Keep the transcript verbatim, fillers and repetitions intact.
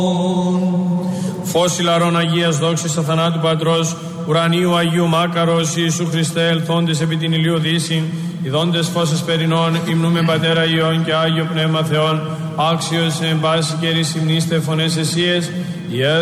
Φως ηλαρών Αγίας δόξης αθανάτου Πατρός, ουρανίου Αγίου Μάκαρος Ιησού Χριστέ, ελθόντες επί την ηλίου δύσιν, ιδόντες φως εσπερινών, υμνούμε Πατέρα Υιόν και Άγιο Πνεύμα Θεόν, άξιος εν πάση καιρής υμνήστε φωνές εσίες,